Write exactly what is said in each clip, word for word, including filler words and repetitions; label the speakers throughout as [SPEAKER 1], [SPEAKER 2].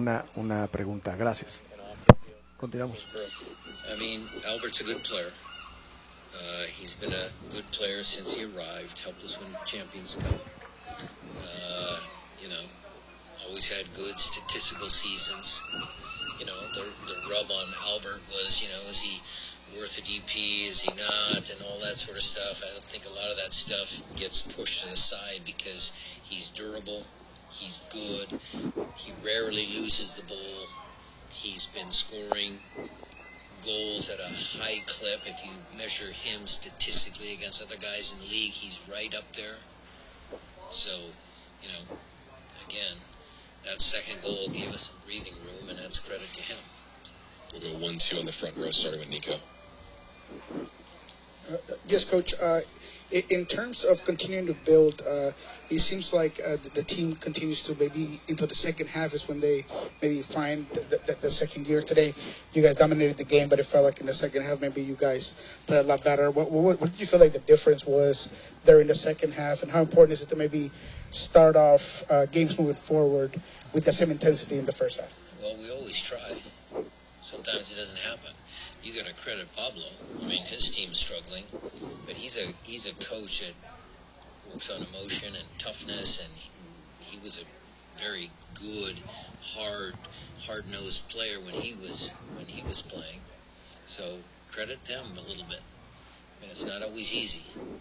[SPEAKER 1] una, una pregunta. Gracias. Continuamos.
[SPEAKER 2] I mean, Albert's a good player. Uh, he's been a good player since he arrived, helped us win Champions Cup. Uh, you know, always had good statistical seasons. You know, the, the rub on Albert was, you know, is he worth a D P, is he not, and all that sort of stuff. I think a lot of that stuff gets pushed to the side because he's durable, he's good, he rarely loses the ball, he's been scoring goals at a high clip. If you measure him statistically against other guys in the league, he's right up there. So, you know, again, that second goal gave us some breathing room, and that's credit to him.
[SPEAKER 3] We'll go one two on the front row, starting with Nico.
[SPEAKER 4] Uh, yes, Coach. Uh, in terms of continuing to build, uh, it seems like uh, the, the team continues to maybe into the second half is when they maybe find the, the, the second gear. Today, you guys dominated the game, but it felt like in the second half maybe you guys played a lot better. What, what, what did you feel like the difference was there in the second half, and how important is it to maybe start off uh, games moving forward with the same intensity in the first half?
[SPEAKER 2] Well, we always try. Sometimes it doesn't happen. You got to credit Pablo. I mean, his team's struggling, but he's a he's a coach that works on emotion and toughness, and he, he was a very good, hard, hard-nosed player when he was when he was playing. So credit them a little bit. I mean, it's not always easy.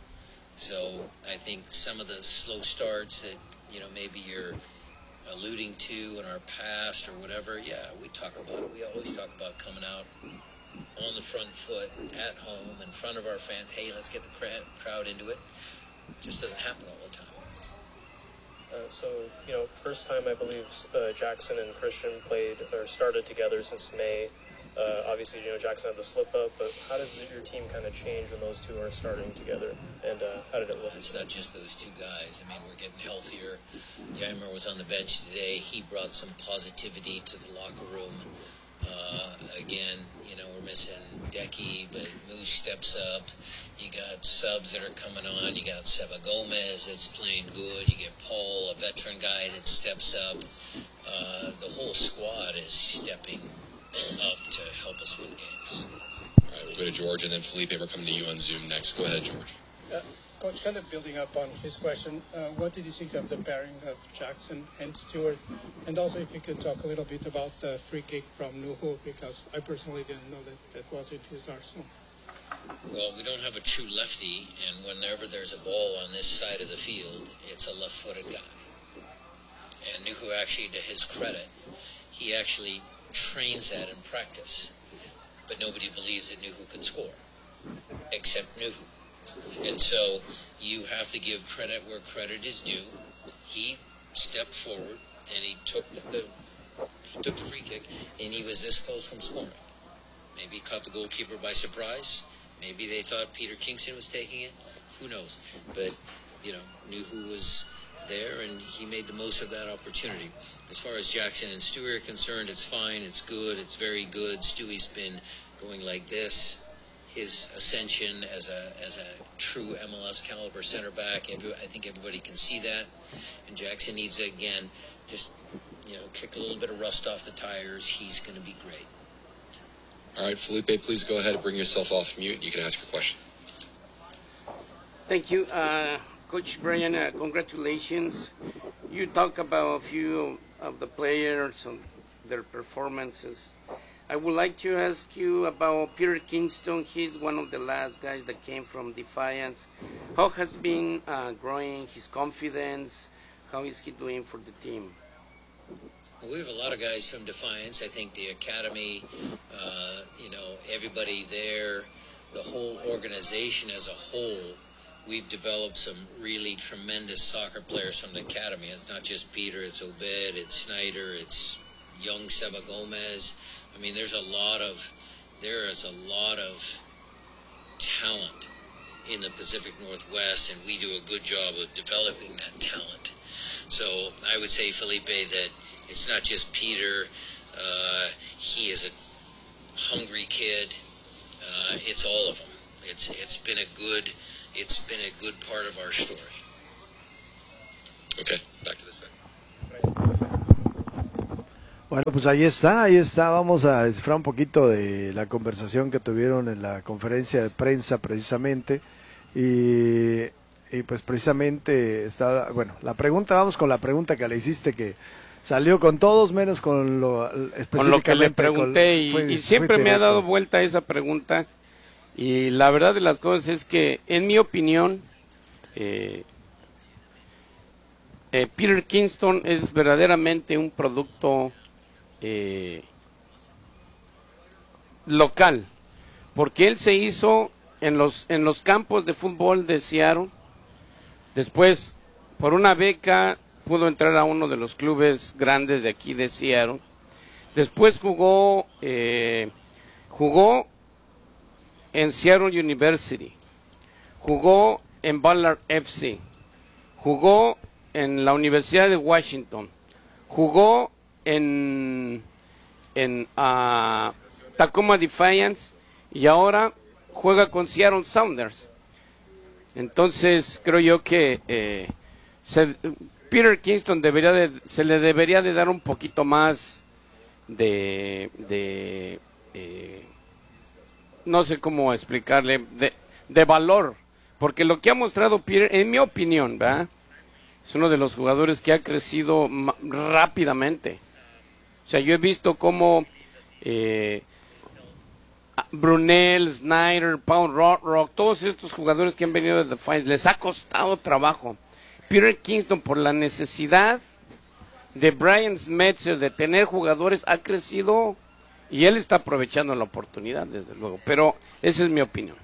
[SPEAKER 2] So I think some of the slow starts that you know maybe you're alluding to in our past or whatever, yeah, we talk about it. We always talk about coming out on the front foot at home in front of our fans. Hey, let's get the crowd into it. It just doesn't happen all the time.
[SPEAKER 5] Uh, so, you know, first time I believe uh, Jackson and Christian played or started together since May. Uh, obviously, you know, Jackson had the slip up, but how does your team kind of change when those two are starting together? And uh, how did it look?
[SPEAKER 2] It's not just those two guys. I mean, we're getting healthier. Yeimer was on the bench today. He brought some positivity to the locker room. Uh, again, you know, we're missing Decky, but Moose steps up. You got subs that are coming on. You got Seba Gomez that's playing good. You get Paul, a veteran guy that steps up. Uh, the whole squad is stepping up to help us win games.
[SPEAKER 3] All right, we'll go to George, and then Felipe, we're coming to you on Zoom next. Go ahead, George.
[SPEAKER 6] Uh, Coach, kind of building up on his question, uh, what did you think of the pairing of Jackson and Stewart? And also if you could talk a little bit about the free kick from Nuhu, because I personally didn't know that that was in his arsenal.
[SPEAKER 2] Well, we don't have a true lefty, and whenever there's a ball on this side of the field, it's a left-footed guy. And Nuhu, actually, to his credit, he actually trains that in practice. But nobody believes that Nuhu can score, except Nuhu. And so you have to give credit where credit is due. He stepped forward and he took the he took the free kick, and he was this close from scoring. Maybe he caught the goalkeeper by surprise. Maybe they thought Peter Kingston was taking it. Who knows? But you know, Nuhu was there, and he made the most of that opportunity. As far as Jackson and Stewie are concerned, it's fine, it's good, it's very good. Stewie's been going like this. His ascension as a as a true M L S caliber center back, every, I think everybody can see that. And Jackson needs to, again, just, you know, kick a little bit of rust off the tires. He's going to be great.
[SPEAKER 3] All right, Felipe, please go ahead and bring yourself off mute. You can ask your question.
[SPEAKER 7] Thank you. Uh, Coach Brian, uh, congratulations. You talk about a few of the players and their performances. I would like to ask you about Peter Kingston. He's one of the last guys that came from Defiance. How has been uh, growing his confidence? How is he doing for the team?
[SPEAKER 2] Well, we have a lot of guys from Defiance. I think the academy, uh, you know, everybody there, the whole organization as a whole, we've developed some really tremendous soccer players from the academy. It's not just Peter, it's Obed, it's Snyder, it's young Seba Gomez. I mean, there's a lot of, there is a lot of talent in the Pacific Northwest, and we do a good job of developing that talent. So I would say, Felipe, that it's not just Peter. Uh, he is a hungry kid. Uh, it's all of them. It's it's been a good it's been a good part of our story.
[SPEAKER 3] Okay, back to this thing.
[SPEAKER 1] Bueno, pues ahí está, ahí está. Vamos a descifrar un poquito de la conversación que tuvieron en la conferencia de prensa precisamente. Y, y pues precisamente está, bueno, la pregunta, vamos con la pregunta que le hiciste, que salió con todos menos con lo específicamente.
[SPEAKER 7] Con lo que le pregunté con, y,
[SPEAKER 1] fue,
[SPEAKER 7] y siempre me ha dado vuelta esa pregunta. Y la verdad de las cosas es que, en mi opinión, eh, eh, Peter Kingston es verdaderamente un producto eh, local, porque él se hizo en los en los campos de fútbol de Seattle. Después, por una beca, pudo entrar a uno de los clubes grandes de aquí de Seattle. Después jugó eh, jugó en Seattle University, jugó en Ballard F C, jugó en la Universidad de Washington, jugó en, en uh, Tacoma Defiance y ahora juega con Seattle Sounders. Entonces creo yo que eh, se, Peter Kingston debería de, se le debería de dar un poquito más de, de eh, no sé cómo explicarle, de, de valor, porque lo que ha mostrado Peter, en mi opinión, ¿verdad?, es uno de los jugadores que ha crecido rápidamente. O sea, yo he visto cómo eh, Brunel, Snyder, Paul Rock, todos estos jugadores que han venido de Defiance, les ha costado trabajo. Peter Kingston, por la necesidad de Brian Schmetzer de tener jugadores, ha crecido y él está aprovechando la oportunidad, desde luego. Pero esa es mi opinión.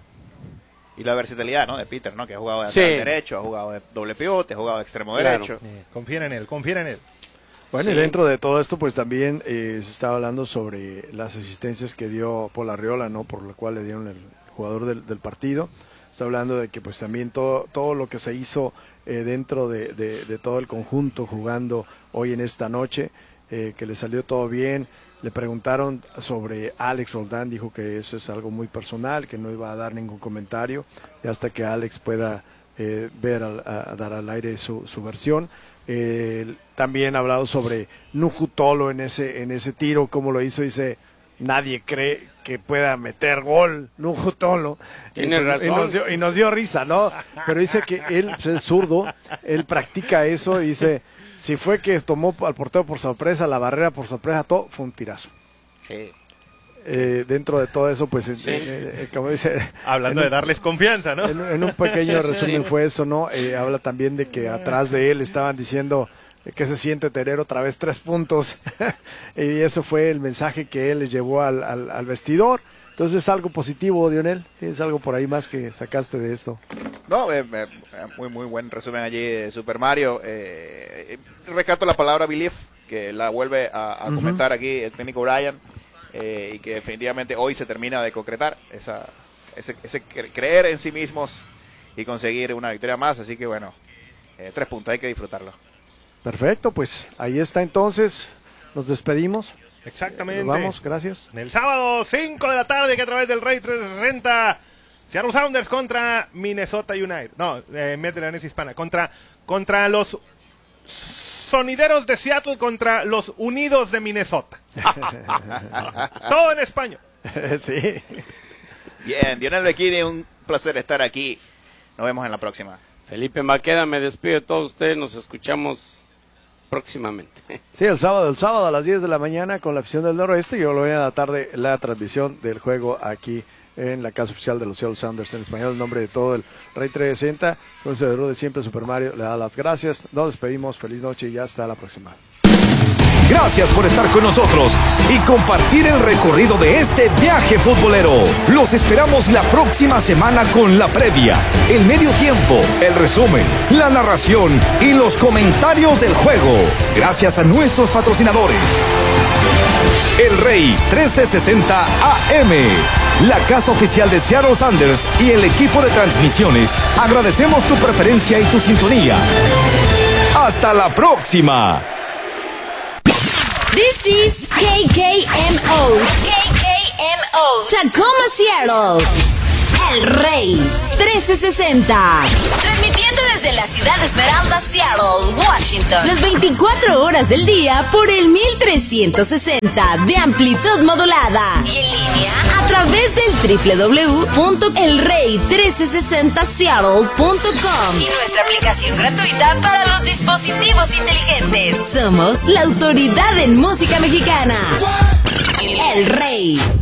[SPEAKER 8] Y la versatilidad, ¿no?, de Peter, ¿no?, que ha jugado de
[SPEAKER 7] sí.
[SPEAKER 8] derecho, ha jugado de doble pivote, ha jugado de extremo claro. derecho.
[SPEAKER 9] Eh, confía en él, confía en él.
[SPEAKER 1] Bueno, sí. Y dentro de todo esto, pues también eh, se estaba hablando sobre las asistencias que dio Paul Arriola, ¿no?, por la cual le dieron el jugador del, del partido. Está hablando de que pues también todo, todo lo que se hizo eh, dentro de, de, de todo el conjunto jugando hoy en esta noche, eh, que le salió todo bien. Le preguntaron sobre Alex Roldán, dijo que eso es algo muy personal, que no iba a dar ningún comentario, y hasta que Alex pueda eh, ver, al, a, a dar al aire su, su versión. Eh, también ha hablado sobre Nuhu Tolo en ese, en ese tiro, cómo lo hizo, dice, nadie cree que pueda meter gol Nuhu Tolo.
[SPEAKER 7] Tiene
[SPEAKER 1] y,
[SPEAKER 7] razón.
[SPEAKER 1] Y nos, dio, y nos dio risa, ¿no? Pero dice que él pues, es zurdo, él practica eso, y dice... Si fue que tomó al portero por sorpresa, la barrera por sorpresa, todo fue un tirazo.
[SPEAKER 8] Sí.
[SPEAKER 1] Eh, dentro de todo eso, pues,
[SPEAKER 7] sí.
[SPEAKER 1] eh, eh, como dice...
[SPEAKER 9] Hablando de
[SPEAKER 1] un,
[SPEAKER 9] darles confianza, ¿no?
[SPEAKER 1] En, en un pequeño
[SPEAKER 7] sí,
[SPEAKER 1] resumen
[SPEAKER 7] sí.
[SPEAKER 1] fue eso, ¿no? Eh, habla también de que atrás de él estaban diciendo que se siente tener otra vez tres puntos. Y eso fue el mensaje que él les llevó al, al, al vestidor. Entonces es algo positivo, Dionel. ¿Tienes algo por ahí más que sacaste de esto?
[SPEAKER 8] No, eh, eh, muy muy buen resumen allí de Super Mario. Eh, rescato la palabra belief, que la vuelve a, a uh-huh. comentar aquí el técnico Brian, eh, y que definitivamente hoy se termina de concretar esa, ese, ese creer en sí mismos y conseguir una victoria más. Así que bueno, eh, tres puntos, hay que disfrutarlo.
[SPEAKER 1] Perfecto, pues ahí está entonces. Nos despedimos.
[SPEAKER 9] Exactamente.
[SPEAKER 1] Nos vamos, gracias.
[SPEAKER 9] El sábado, cinco de la tarde, que a través del Rey trescientos sesenta, Seattle Sounders contra Minnesota United. No, eh, métele en esa hispana. Contra, contra los Sonideros de Seattle contra los Unidos de Minnesota. Todo en español.
[SPEAKER 1] Sí.
[SPEAKER 8] Bien, Dionel Bequini, un placer estar aquí. Nos vemos en la próxima.
[SPEAKER 7] Felipe Maqueda, me despido de todos ustedes. Nos escuchamos próximamente.
[SPEAKER 1] Sí, el sábado, el sábado a las diez de la mañana con la afición del Noroeste, y yo lo voy a la tarde la transmisión del juego aquí en la casa oficial de los Seattle Sounders en español. En nombre de todo el Rey trescientos sesenta, con su de siempre, Super Mario, le da las gracias. Nos despedimos, feliz noche y hasta la próxima.
[SPEAKER 10] Gracias por estar con nosotros y compartir el recorrido de este viaje futbolero. Los esperamos la próxima semana con la previa, el medio tiempo, el resumen, la narración y los comentarios del juego. Gracias a nuestros patrocinadores. El Rey trescientos sesenta A M, la casa oficial de Seattle Sounders y el equipo de transmisiones. Agradecemos tu preferencia y tu sintonía. Hasta la próxima.
[SPEAKER 11] This is K K M O. K K M O. Tacoma, Seattle. El Rey. trescientos sesenta. Transmitiendo desde la ciudad Esmeralda, Seattle, Washington. Las veinticuatro horas del día por el mil trescientos sesenta de amplitud modulada. Y en línea a través del doble u doble u doble u punto el rey trescientos sesenta seattle punto com. Y nuestra aplicación gratuita para los dispositivos inteligentes. Somos la autoridad en música mexicana. El Rey.